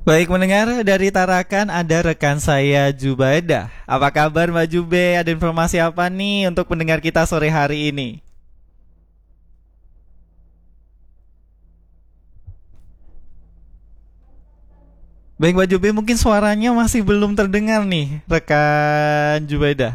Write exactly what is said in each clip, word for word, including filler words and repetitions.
Baik mendengar dari Tarakan ada rekan saya Jubaida. Apa kabar Mbak Jube? Ada informasi apa nih untuk pendengar kita sore hari ini? Baik Mbak Jube, mungkin suaranya masih belum terdengar nih rekan Jubaida.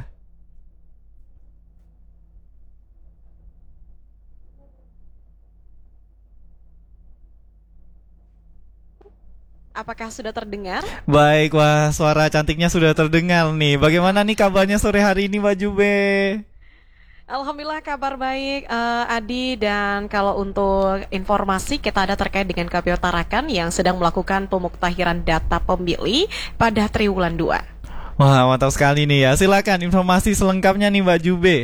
Apakah sudah terdengar? Baik, wah suara cantiknya sudah terdengar nih. Bagaimana nih kabarnya sore hari ini Mbak Jube? Alhamdulillah kabar baik eh, Adi, dan kalau untuk informasi kita ada terkait dengan K P U Tarakan yang sedang melakukan pemuktahiran data pemilih pada triwulan dua. Wah mantap sekali nih ya. Silakan informasi selengkapnya nih Mbak Jube.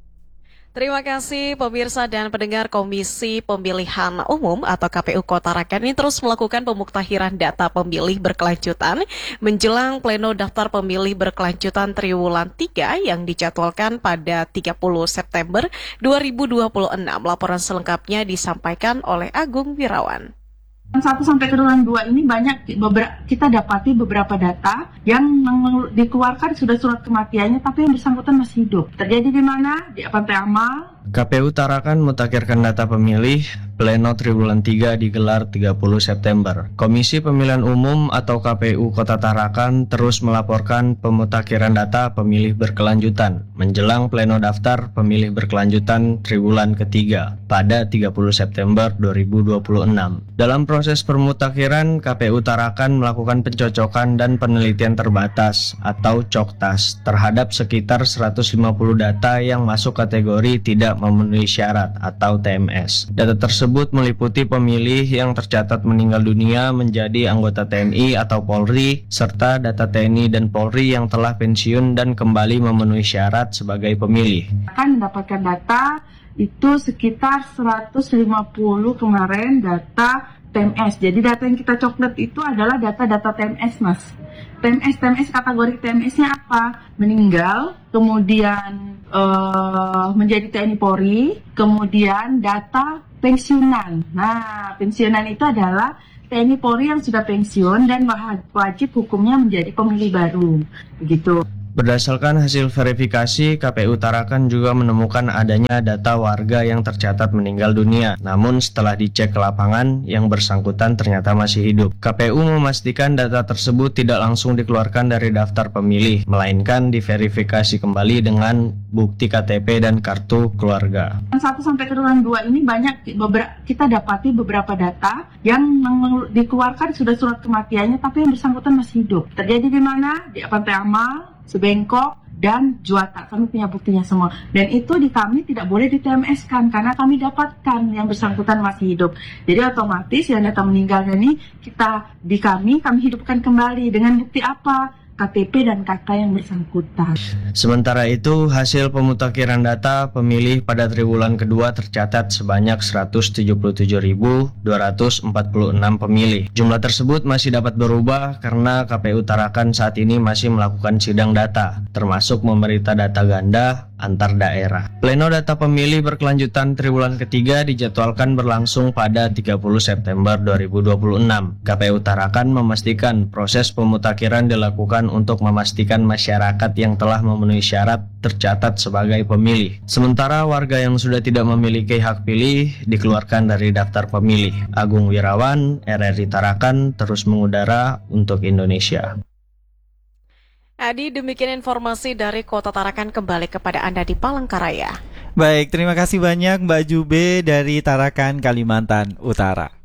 Terima kasih pemirsa dan pendengar. Komisi Pemilihan Umum atau K P U Kota Tarakan ini terus melakukan pemuktahiran data pemilih berkelanjutan menjelang pleno daftar pemilih berkelanjutan triwulan tiga yang dijadwalkan pada tiga puluh September dua ribu dua puluh enam. Laporan selengkapnya disampaikan oleh Agung Wirawan. Satu sampai triwulan dua ini banyak beberapa, kita dapati beberapa data yang dikeluarkan sudah surat kematiannya tapi yang bersangkutan masih hidup. Terjadi di mana? Di Pantai Amal. K P U Tarakan mutakhirkan data pemilih pleno triwulan tiga digelar tiga puluh September. Komisi Pemilihan Umum atau K P U Kota Tarakan terus melaporkan pemutakhiran data pemilih berkelanjutan menjelang pleno daftar pemilih berkelanjutan triwulan ketiga pada tiga puluh September dua ribu dua puluh enam. Dalam proses pemutakhiran, K P U Tarakan melakukan pencocokan dan penelitian terbatas atau COKTAS terhadap sekitar seratus lima puluh data yang masuk kategori tidak memenuhi syarat atau T M S. Data tersebut meliputi pemilih yang tercatat meninggal dunia menjadi anggota T N I atau Polri, serta data T N I dan Polri yang telah pensiun dan kembali memenuhi syarat sebagai pemilih. Akan mendapatkan data itu sekitar seratus lima puluh kemarin data T M S. Jadi data yang kita coklat itu adalah data-data T M S, Mas. T M S, T M S kategori T M S-nya apa? Meninggal, kemudian uh, menjadi T N I Polri, kemudian data pensiunan. Nah, pensiunan itu adalah T N I Polri yang sudah pensiun dan wajib hukumnya menjadi pemilih baru. Begitu. Berdasarkan hasil verifikasi, K P U Tarakan juga menemukan adanya data warga yang tercatat meninggal dunia. Namun setelah dicek ke lapangan, yang bersangkutan ternyata masih hidup. K P U memastikan data tersebut tidak langsung dikeluarkan dari daftar pemilih, melainkan diverifikasi kembali dengan bukti K T P dan kartu keluarga. Satu sampai triwulan dua ini banyak beberapa, kita dapati beberapa data yang dikeluarkan sudah surat kematiannya tapi yang bersangkutan masih hidup. Terjadi di mana? Di Pantai Amal, Sebengkok, dan Juwata. Kami punya buktinya semua. Dan itu di kami tidak boleh di T M S-kan karena kami dapatkan yang bersangkutan masih hidup. Jadi otomatis yang data meninggalnya ini kita di kami, kami hidupkan kembali dengan bukti apa? K T P dan K K yang bersangkutan. Sementara itu, hasil pemutakhiran data pemilih pada triwulan kedua tercatat sebanyak seratus tujuh puluh tujuh ribu dua ratus empat puluh enam pemilih. Jumlah tersebut masih dapat berubah karena K P U Tarakan saat ini masih melakukan sidang data, termasuk memeriksa data ganda antar daerah. Pleno data pemilih berkelanjutan triwulan ketiga dijadwalkan berlangsung pada tiga puluh September dua ribu dua puluh enam. K P U Tarakan memastikan proses pemutakhiran dilakukan untuk memastikan masyarakat yang telah memenuhi syarat tercatat sebagai pemilih. Sementara warga yang sudah tidak memiliki hak pilih dikeluarkan dari daftar pemilih. Agung Wirawan, R R I Tarakan, terus mengudara untuk Indonesia. Adi, demikian informasi dari Kota Tarakan, kembali kepada Anda di Palangkaraya. Baik, terima kasih banyak Mbak Jube dari Tarakan, Kalimantan Utara.